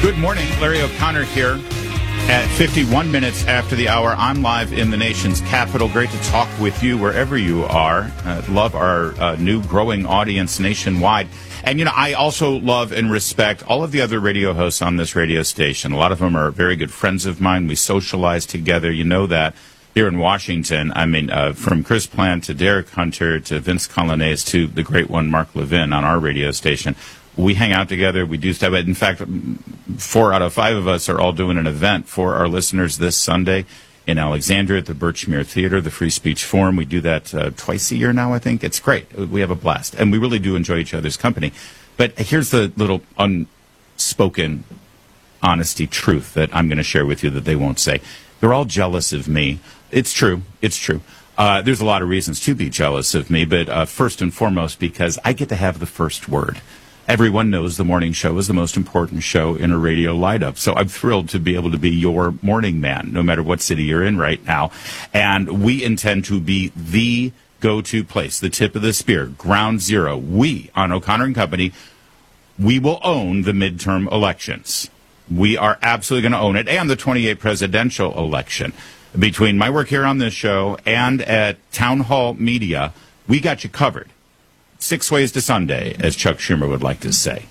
Good morning. Larry O'Connor here at 51 minutes after the hour. I'm live in the nation's capital. Great to talk with you wherever you are. Love our new growing audience nationwide. And, you know, I also love and respect all of the other radio hosts on this radio station. A lot of them are very good friends of mine. We socialize together. You know that here in Washington. I mean, from Chris Plant to Derek Hunter to Vince Colonnese to the great one, Mark Levin, on our radio station. We hang out together. We do stuff. In fact, 4 out of 5 of us are all doing an event for our listeners this Sunday in Alexandria at the Birchmere Theater, the Free Speech Forum. We do that twice a year now, I think. It's great. We have a blast. And we really do enjoy each other's company. But here's the little unspoken honesty truth that I'm going to share with you that they won't say. They're all jealous of me. It's true. It's true. There's a lot of reasons to be jealous of me, but first and foremost, because I get to have the first word. Everyone knows the morning show is the most important show in a radio lineup. So I'm thrilled to be able to be your morning man, no matter what city you're in right now. And we intend to be the go-to place, the tip of the spear, ground zero. We, on O'Connor and Company, we will own the midterm elections. We are absolutely going to own it, and the 28th presidential election. Between my work here on this show and at Town Hall Media, we got you covered. 6 ways to Sunday, as Chuck Schumer would like to say.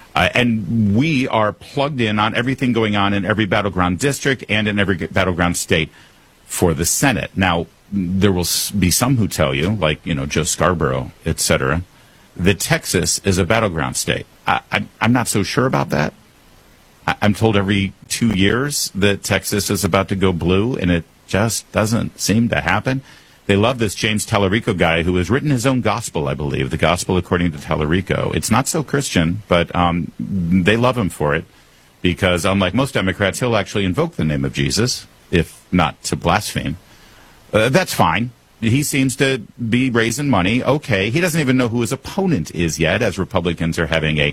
And we are plugged in on everything going on in every battleground district and in every battleground state for the Senate. Now, there will be some who tell you, like, you know, Joe Scarborough, et cetera, that Texas is a battleground state. I'm not so sure about that. I'm told every 2 years that Texas is about to go blue, and it just doesn't seem to happen. They love this James Tallarico guy who has written his own gospel, I believe, the gospel according to Tallarico. It's not so Christian, but they love him for it because, unlike most Democrats, he'll actually invoke the name of Jesus, if not to blaspheme. That's fine. He seems to be raising money. Okay. He doesn't even know who his opponent is yet, as Republicans are having a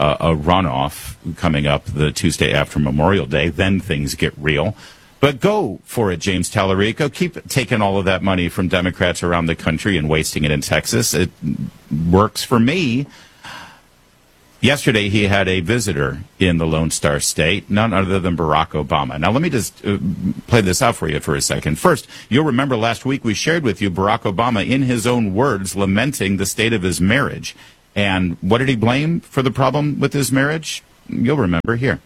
runoff coming up the Tuesday after Memorial Day. Then things get real. But go for it, James Tallarico. Keep taking all of that money from Democrats around the country and wasting it in Texas. It works for me. Yesterday, he had a visitor in the Lone Star State, none other than Barack Obama. Now, let me just play this out for you for a second. First, you'll remember last week we shared with you Barack Obama, in his own words, lamenting the state of his marriage. And what did he blame for the problem with his marriage? You'll remember here.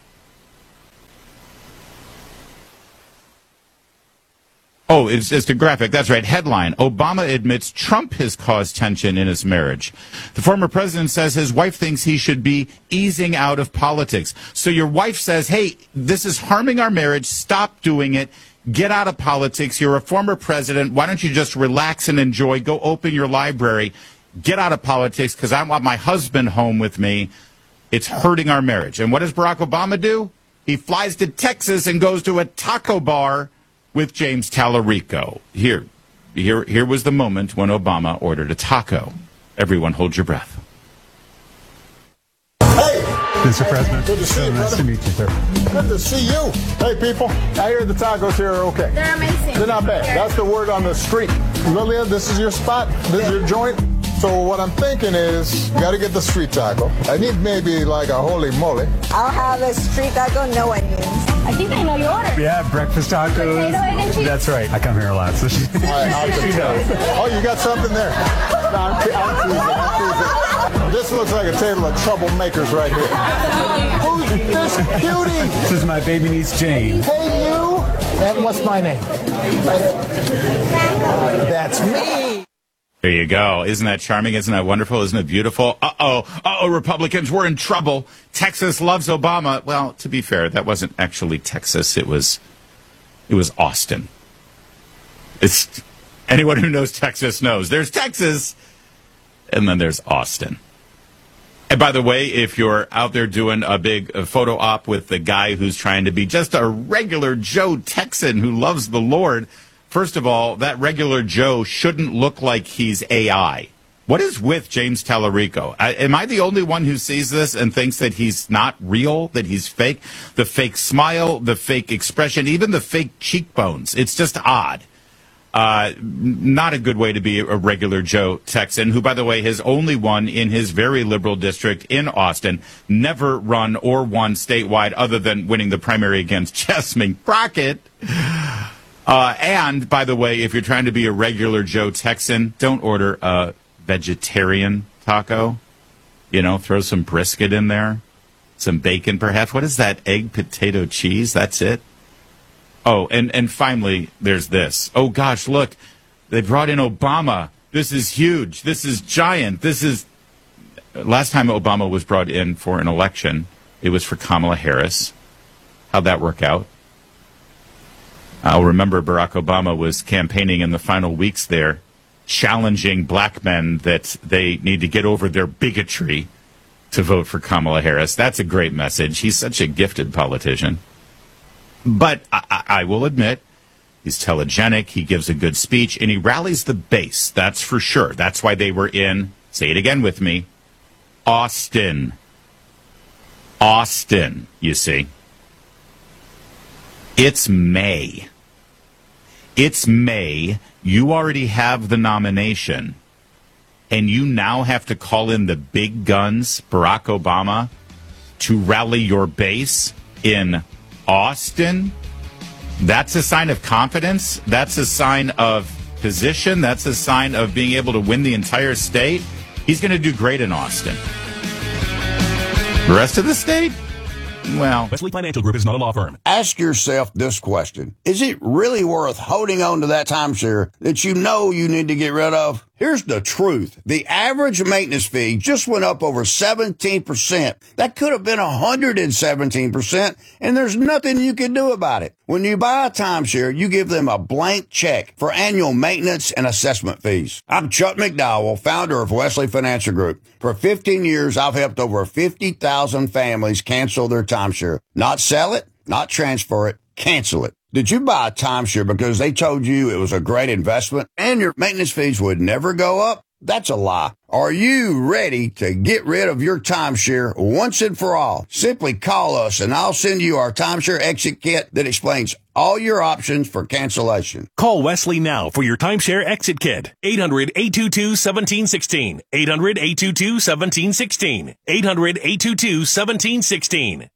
Oh, it's just a graphic. That's right. Headline: Obama admits Trump has caused tension in his marriage. The former president says his wife thinks he should be easing out of politics. So your wife says, hey, this is harming our marriage. Stop doing it. Get out of politics. You're a former president. Why don't you just relax and enjoy? Go open your library. Get out of politics because I want my husband home with me. It's hurting our marriage. And what does Barack Obama do? He flies to Texas and goes to a taco bar with James Tallarico. Here was the moment when Obama ordered a taco. Everyone hold your breath. Hey! Mr. President. Good to see you, brother. Nice to meet you, sir. Good to see you. Hey, people. I hear the tacos here are okay. They're amazing. They're not bad. That's the word on the street. Lilia, this is your spot. This is your joint. So what I'm thinking is, got to get the street taco. I need maybe like a holy moly. I'll have a street taco, no onions. I think I know your order. Yeah, breakfast tacos. Potato, egg, and cheese. That's right. I come here a lot. So she, All right, I'll take that. Oh, you got something there. No, I'm teasing. This looks like a table of troublemakers right here. Who's this cutie? This is my baby niece, Jane. Hey, you. And what's my name? That's me. There you go. Isn't that charming? Isn't that wonderful? Isn't it beautiful? Uh-oh, Republicans, we're in trouble. Texas loves Obama. Well, to be fair, that wasn't actually Texas. It was Austin. It's anyone who knows Texas knows. There's Texas, and then there's Austin. And by the way, if you're out there doing a big photo op with the guy who's trying to be just a regular Joe Texan who loves the Lord, first of all, that regular Joe shouldn't look like he's AI. What is with James Tallarico? Am I the only one who sees this and thinks that he's not real, that he's fake? The fake smile, the fake expression, even the fake cheekbones. It's just odd. Not a good way to be a regular Joe Texan, who, by the way, has only won in his very liberal district in Austin, never run or won statewide other than winning the primary against Jessamine Crockett. And, by the way, if you're trying to be a regular Joe Texan, don't order a vegetarian taco. You know, throw some brisket in there, some bacon perhaps. What is that? Egg, potato, cheese? That's it? Oh, and finally, there's this. Oh, gosh, look, they brought in Obama. This is huge. This is giant. This is... Last time Obama was brought in for an election, it was for Kamala Harris. How'd that work out? I'll remember Barack Obama was campaigning in the final weeks there, challenging black men that they need to get over their bigotry to vote for Kamala Harris. That's a great message. He's such a gifted politician. But I will admit, he's telegenic, he gives a good speech, and he rallies the base, that's for sure. That's why they were in, say it again with me, Austin. Austin, you see. It's May. It's May. You already have the nomination, and you now have to call in the big guns, Barack Obama, to rally your base in Austin. That's a sign of confidence. That's a sign of position. That's a sign of being able to win the entire state. He's going to do great in Austin. The rest of the state? Well, Wesley Financial Group is not a law firm. Ask yourself this question. Is it really worth holding on to that timeshare that you know you need to get rid of? Here's the truth. The average maintenance fee just went up over 17%. That could have been 117%, and there's nothing you can do about it. When you buy a timeshare, you give them a blank check for annual maintenance and assessment fees. I'm Chuck McDowell, founder of Wesley Financial Group. For 15 years, I've helped over 50,000 families cancel their timeshare. Not sell it, not transfer it, cancel it. Did you buy a timeshare because they told you it was a great investment and your maintenance fees would never go up? That's a lie. Are you ready to get rid of your timeshare once and for all? Simply call us and I'll send you our timeshare exit kit that explains all your options for cancellation. Call Wesley now for your timeshare exit kit. 800-822-1716. 800-822-1716. 800-822-1716.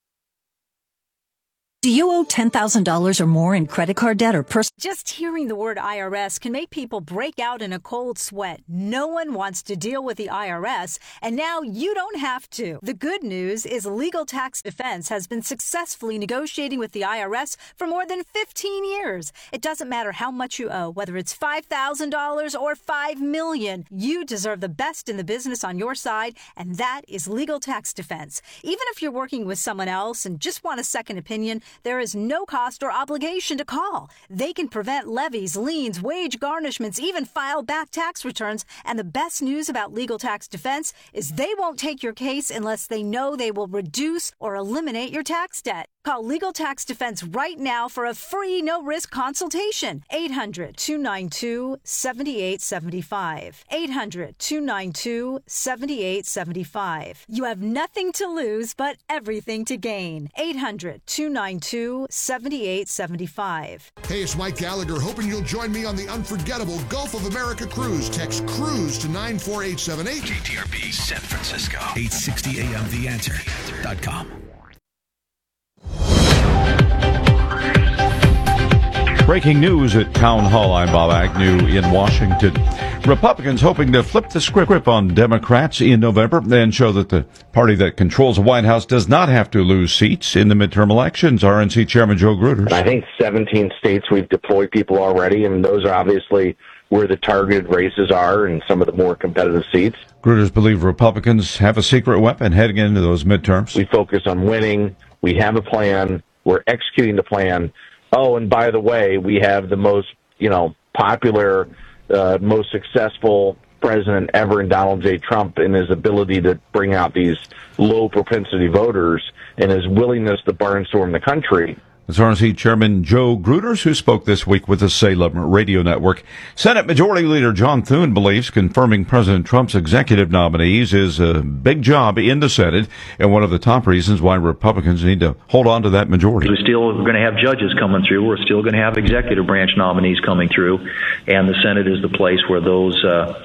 Do you owe $10,000 or more in credit card debt or personal? Just hearing the word IRS can make people break out in a cold sweat. No one wants to deal with the IRS, and now you don't have to. The good news is Legal Tax Defense has been successfully negotiating with the IRS for more than 15 years. It doesn't matter how much you owe, whether it's $5,000 or $5 million. You deserve the best in the business on your side, and that is Legal Tax Defense. Even if you're working with someone else and just want a second opinion, there is no cost or obligation to call. They can prevent levies, liens, wage garnishments, even file back tax returns. And the best news about Legal Tax Defense is they won't take your case unless they know they will reduce or eliminate your tax debt. Call Legal Tax Defense right now for a free, no-risk consultation. 800-292-7875. 800-292-7875. You have nothing to lose but everything to gain. 800-292-7875. Hey, it's Mike Gallagher, hoping you'll join me on the unforgettable Gulf of America cruise. Text CRUISE to 94878. KTRP San Francisco. 860 AM TheAnswer.com. Breaking news at Town Hall. I'm Bob Agnew in Washington. Republicans hoping to flip the script on Democrats in November and show that the party that controls the White House does not have to lose seats in the midterm elections. RNC Chairman Joe Gruters. I think 17 states we've deployed people already, and those are obviously where the targeted races are and some of the more competitive seats. Gruters believe Republicans have a secret weapon heading into those midterms. We focus on winning. We have a plan. We're executing the plan. Oh, and by the way, we have the most, popular, most successful president ever in Donald J. Trump in his ability to bring out these low propensity voters and his willingness to barnstorm the country. That's RNC Chairman Joe Gruters, who spoke this week with the Salem Radio Network. Senate Majority Leader John Thune believes confirming President Trump's executive nominees is a big job in the Senate and one of the top reasons why Republicans need to hold on to that majority. We're still going to have judges coming through. We're still going to have executive branch nominees coming through, and the Senate is the place where those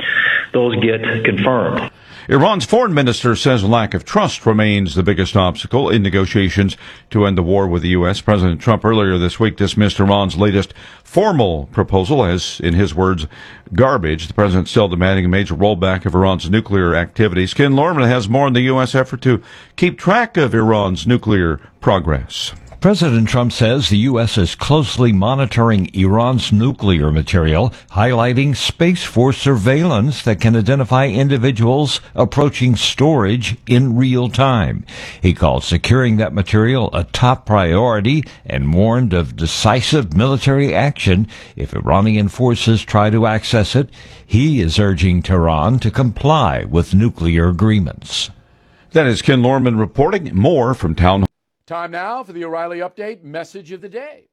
get confirmed. Iran's foreign minister says lack of trust remains the biggest obstacle in negotiations to end the war with the U.S. President Trump earlier this week dismissed Iran's latest formal proposal as, in his words, garbage. The president still demanding a major rollback of Iran's nuclear activities. Ken Lorman has more on the U.S. effort to keep track of Iran's nuclear progress. President Trump says the U.S. is closely monitoring Iran's nuclear material, highlighting Space Force surveillance that can identify individuals approaching storage in real time. He called securing that material a top priority and warned of decisive military action if Iranian forces try to access it. He is urging Tehran to comply with nuclear agreements. That is Ken Lorman reporting. More from Town Hall. Time now for the O'Reilly Update Message of the Day.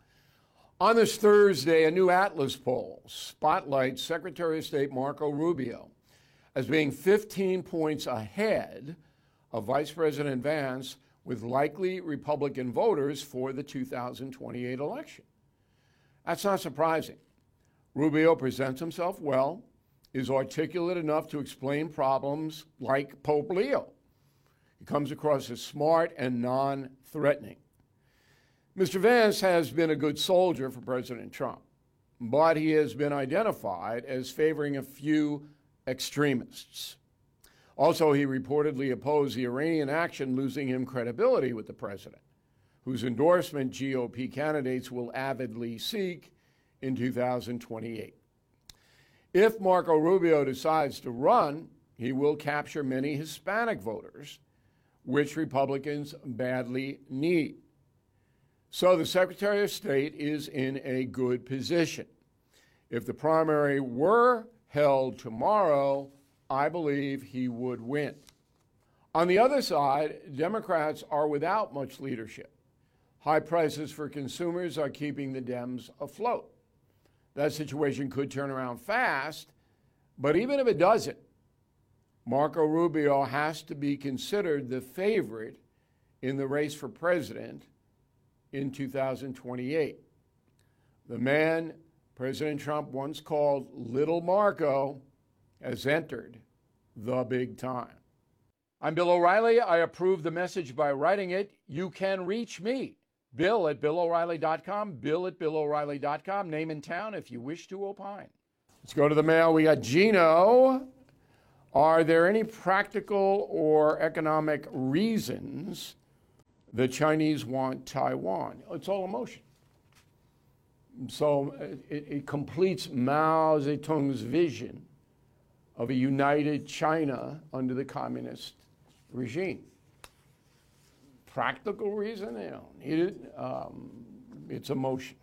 On this Thursday, a new Atlas poll spotlights Secretary of State Marco Rubio as being 15 points ahead of Vice President Vance with likely Republican voters for the 2028 election. That's not surprising. Rubio presents himself well, is articulate enough to explain problems like Pope Leo. He comes across as smart and non-threatening. Mr. Vance has been a good soldier for President Trump, but he has been identified as favoring a few extremists. Also, he reportedly opposed the Iranian action, losing him credibility with the president, whose endorsement GOP candidates will avidly seek in 2028. If Marco Rubio decides to run, he will capture many Hispanic voters, which Republicans badly need. So the Secretary of State is in a good position. If the primary were held tomorrow, I believe he would win. On the other side, Democrats are without much leadership. High prices for consumers are keeping the Dems afloat. That situation could turn around fast, but even if it doesn't, Marco Rubio has to be considered the favorite in the race for president in 2028. The man President Trump once called Little Marco has entered the big time. I'm Bill O'Reilly. I approve the message by writing it. You can reach me, Bill at BillO'Reilly.com, Bill at BillO'Reilly.com. Name and town if you wish to opine. Let's go to the mail. We got Gino. Are there any practical or economic reasons the Chinese want Taiwan? It's all emotion. So it completes Mao Zedong's vision of a united China under the communist regime. Practical reason? They don't need it. It's emotion.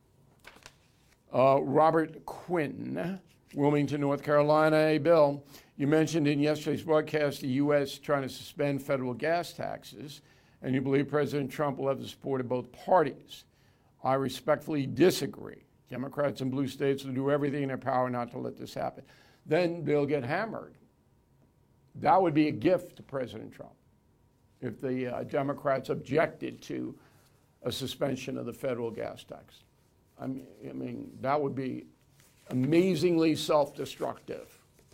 Robert Quinn, Wilmington, North Carolina. Hey, Bill, you mentioned in yesterday's broadcast the U.S. trying to suspend federal gas taxes, and you believe President Trump will have the support of both parties. I respectfully disagree. Democrats in blue states will do everything in their power not to let this happen. Then they'll get hammered. That would be a gift to President Trump if the Democrats objected to a suspension of the federal gas tax. I mean, that would be amazingly self-destructive.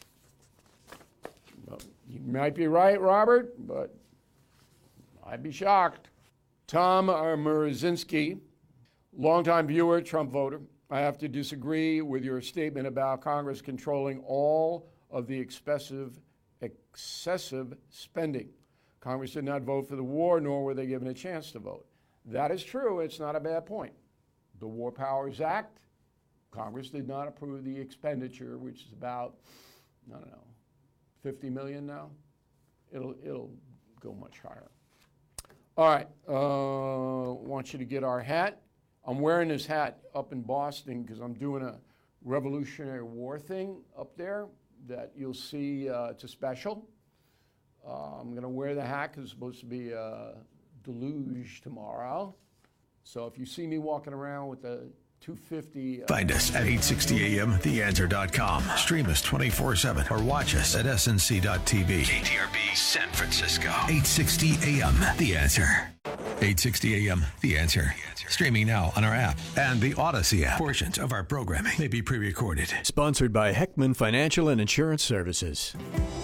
You might be right, Robert, but I'd be shocked. Tom Murazinski, longtime viewer, Trump voter. I have to disagree with your statement about Congress controlling all of the excessive spending. Congress did not vote for the war, nor were they given a chance to vote. That is true. It's not a bad point. The War Powers Act, Congress did not approve the expenditure, which is about, I don't know, $50 million now. It'll go much higher. All right, want you to get our hat. I'm wearing this hat up in Boston because I'm doing a Revolutionary War thing up there that you'll see. It's a special. I'm going to wear the hat because it's supposed to be a deluge tomorrow. So if you see me walking around with the 250... Find us at 860amtheanswer.com. Stream us 24/7 or watch us at snc.tv. KTRB San Francisco. 860 AM The Answer. 860 AM The Answer. Streaming now on our app and the Odyssey app. Portions of our programming may be pre-recorded. Sponsored by Heckman Financial and Insurance Services.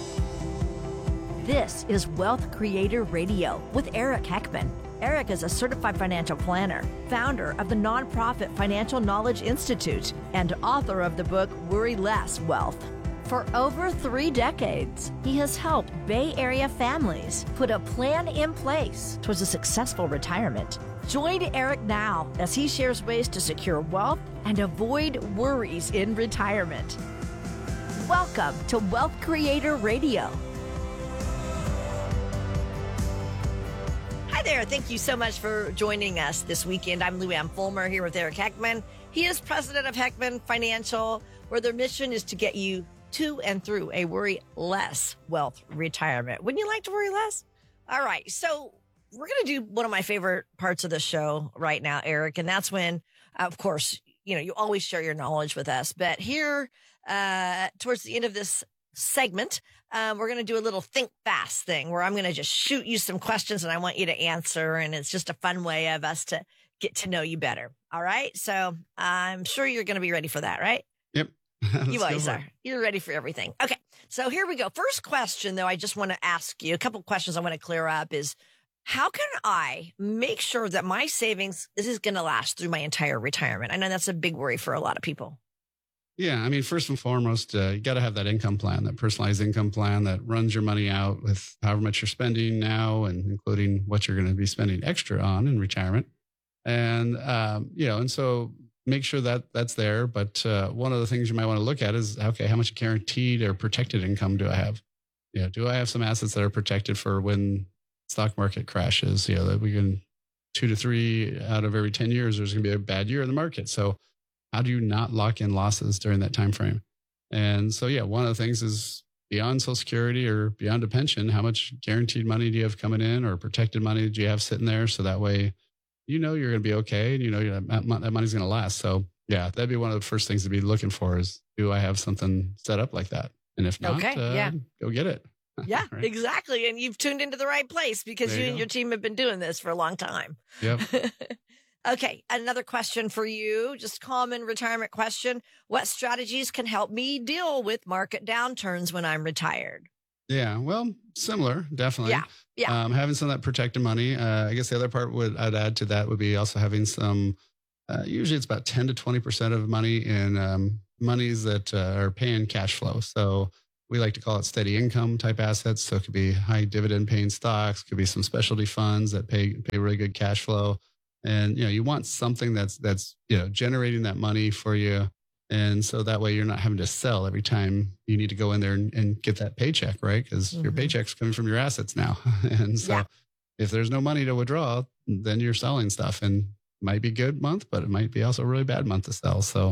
This is Wealth Creator Radio with Eric Heckman. Eric is a certified financial planner, founder of the nonprofit Financial Knowledge Institute, and author of the book Worry Less Wealth. For over 3 decades, he has helped Bay Area families put a plan in place towards a successful retirement. Join Eric now as he shares ways to secure wealth and avoid worries in retirement. Welcome to Wealth Creator Radio. Hi there. Thank you so much for joining us this weekend. I'm Lou Ann Fulmer here with Eric Heckman. He is president of Heckman Financial, where their mission is to get you to and through a worry-less wealth retirement. Wouldn't you like to worry less? All right. So we're going to do one of my favorite parts of the show right now, Eric, and that's when, of course, you always share your knowledge with us. But here, towards the end of this segment, we're going to do a little think fast thing where I'm going to just shoot you some questions and I want you to answer. And it's just a fun way of us to get to know you better. All right. So I'm sure you're going to be ready for that, right? Yep. You always are. You're ready for everything. Okay. So here we go. First question, though, I just want to ask you a couple questions I want to clear up is how can I make sure that my savings, this is going to last through my entire retirement? I know that's a big worry for a lot of people. Yeah. I mean, first and foremost, you got to have that income plan, that personalized income plan that runs your money out with however much you're spending now and including what you're going to be spending extra on in retirement. And, and so make sure that that's there. But one of the things you might want to look at is, okay, how much guaranteed or protected income do I have? Do I have some assets that are protected for when stock market crashes? That we can 2 to 3 out of every 10 years, there's going to be a bad year in the market. So how do you not lock in losses during that time frame? And so, one of the things is beyond Social Security or beyond a pension, how much guaranteed money do you have coming in or protected money do you have sitting there? So that way, you're going to be okay and that money's going to last. So that'd be one of the first things to be looking for is, do I have something set up like that? And if not, go get it. Yeah, right? Exactly. And you've tuned into the right place because you and your team have been doing this for a long time. Yep. Okay. Another question for you, just common retirement question. What strategies can help me deal with market downturns when I'm retired? Yeah, well, similar, definitely. Yeah. Having some of that protected money. I guess the other part I'd add to that would be also having some, usually it's about 10 to 20% of money in monies that are paying cash flow. So we like to call it steady income type assets. So it could be high dividend paying stocks, could be some specialty funds that pay really good cash flow. And, you want something that's generating that money for you. And so that way you're not having to sell every time you need to go in there and get that paycheck, right? Because your paycheck's coming from your assets now. And so if there's no money to withdraw, then you're selling stuff and it might be a good month, but it might be also a really bad month to sell. So,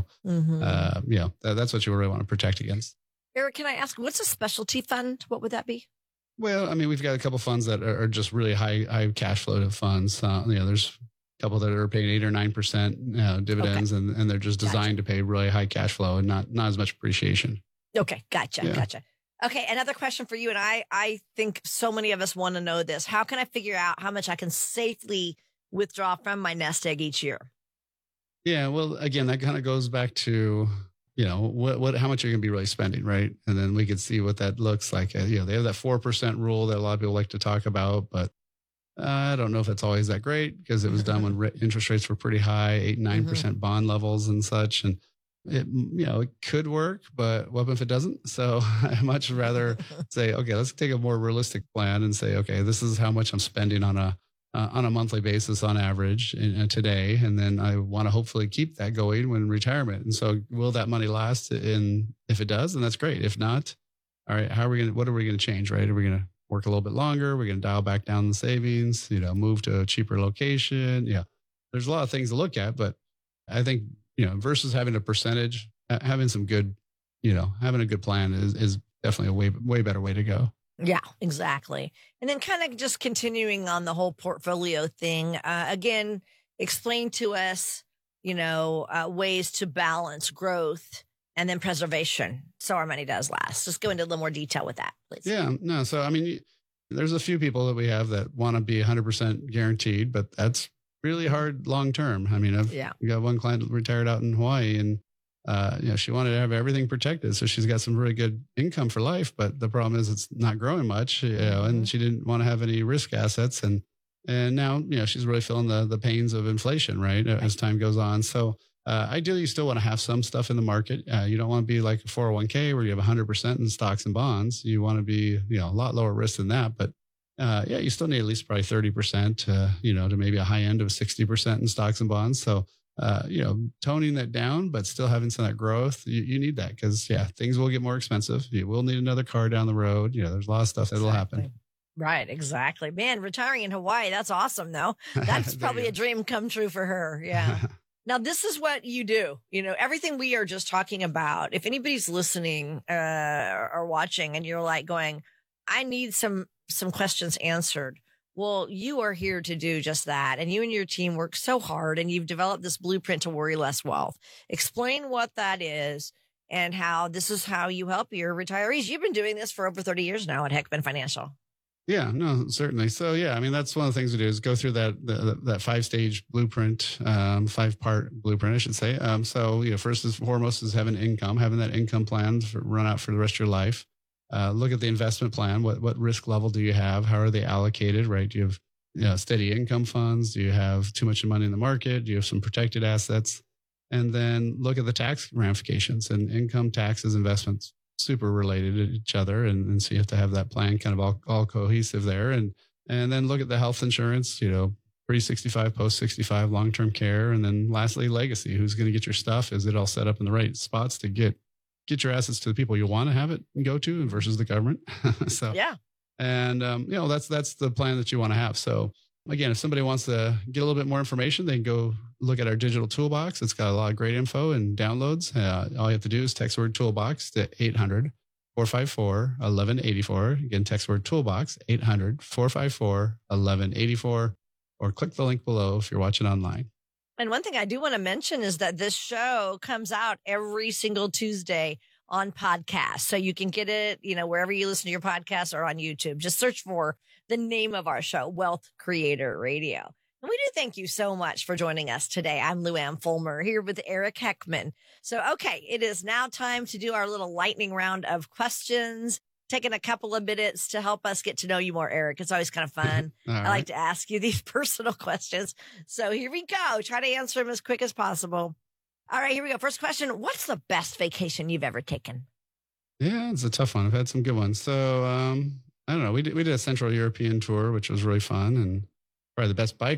that's what you really want to protect against. Eric, can I ask, what's a specialty fund? What would that be? Well, I mean, we've got a couple funds that are just really high cash flow funds. There's couple that are paying 8 or 9% dividends, and they're just designed to pay really high cash flow and not as much appreciation. Okay, gotcha. Okay, another question for you, and I think so many of us want to know this. How can I figure out how much I can safely withdraw from my nest egg each year? Yeah, well, again, that kind of goes back to how much you're going to be really spending, right? And then we could see what that looks like. They have that 4% rule that a lot of people like to talk about, but I don't know if it's always that great because it was done when interest rates were pretty high, 8 and 9% bond levels and such. And it could work, but what if it doesn't? So I much rather say, okay, let's take a more realistic plan and say, okay, this is how much I'm spending on a monthly basis on average today. And then I want to hopefully keep that going when retirement. And so will that money last? And if it does, then that's great. If not, all right, what are we going to change, right? Are we going to work a little bit longer? We're going to dial back down the savings, move to a cheaper location. Yeah. There's a lot of things to look at, but I think, versus having a percentage, having some good, having a good plan is definitely a way better way to go. Yeah, exactly. And then kind of just continuing on the whole portfolio thing. Again, explain to us, ways to balance growth and then preservation so our money does last. Just go into a little more detail with that, please. Yeah, no. So, I mean, there's a few people that we have that want to be 100% guaranteed, but that's really hard long term. I mean, we got one client retired out in Hawaii, and she wanted to have everything protected, so she's got some really good income for life. But the problem is it's not growing much, and she didn't want to have any risk assets, and now she's really feeling the pains of inflation, right, as time goes on. So ideally, you still want to have some stuff in the market. You don't want to be like a 401k where you have 100% in stocks and bonds. You want to be a lot lower risk than that, but you still need at least probably 30%, to maybe a high end of 60% in stocks and bonds. So, toning that down, but still having some of that growth, you need that because, things will get more expensive. You will need another car down the road. There's a lot of stuff that'll happen. Right. Exactly. Man, retiring in Hawaii, that's awesome, though. That's probably a dream come true for her. Yeah. Now, this is what you do. Everything we are just talking about, if anybody's listening or watching and you're like going, I need some questions answered. Well, you are here to do just that. And you and your team work so hard and you've developed this blueprint to worry less wealth. Explain what that is and how this is how you help your retirees. You've been doing this for over 30 years now at Heckman Financial. Yeah, no, certainly. So, I mean, that's one of the things we do is go through that 5-stage blueprint, 5-part blueprint, I should say. First and foremost is having that income plan run out for the rest of your life. Look at the investment plan. What risk level do you have? How are they allocated, right? Do you have steady income funds? Do you have too much money in the market? Do you have some protected assets? And then look at the tax ramifications, and income, taxes, investments, super related to each other. And so you have to have that plan kind of all cohesive there. And then look at the health insurance, pre-65, post-65, long-term care. And then lastly, legacy. Who's going to get your stuff? Is it all set up in the right spots to get your assets to the people you want to have it and go to versus the government? So, and, that's the plan that you want to have. So again, if somebody wants to get a little bit more information, they can go look at our digital toolbox. It's got a lot of great info and downloads. All you have to do is text word toolbox to 800-454-1184. Again, text word toolbox, 800-454-1184, or click the link below if you're watching online. And one thing I do want to mention is that this show comes out every single Tuesday on podcast. So you can get it, wherever you listen to your podcasts or on YouTube. Just search for the name of our show, Wealth Creator Radio. And we do thank you so much for joining us today. I'm Lou Ann Fulmer here with Eric Heckman. So, okay, it is now time to do our little lightning round of questions. Taking a couple of minutes to help us get to know you more, Eric. It's always kind of fun. I like to ask you these personal questions. So here we go. Try to answer them as quick as possible. All right, here we go. First question. What's the best vacation you've ever taken? Yeah, it's a tough one. I've had some good ones. So, I don't know. We did a Central European tour, which was really fun, and probably the best bike